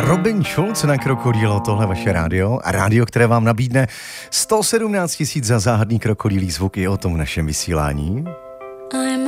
Robin Schulz na Krokodýlo, tohle vaše rádio. A rádio, které vám nabídne 117 000 za záhadný krokodýlí zvuk i o tom v našem vysílání.